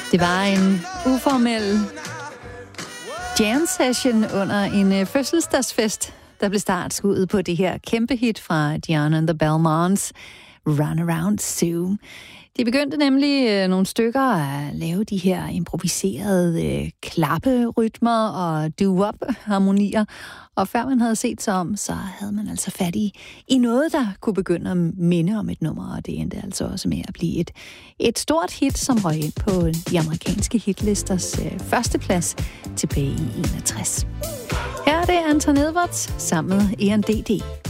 Det var en uformel jam session under en fødselsdagsfest, der blev startskuddet på det her kæmpe hit fra Diana and the Belmonts, Run Around Sue. De begyndte nemlig nogle stykker at lave de her improviserede klapperytmer og doo-wop-harmonier. Og før man havde set sig om, så havde man altså fat i noget, der kunne begynde at minde om et nummer. Og det endte altså også med at blive et stort hit, som røg ind på de amerikanske hitlisters førsteplads tilbage i 61. Her er det Anton Edwards sammen med ENDD.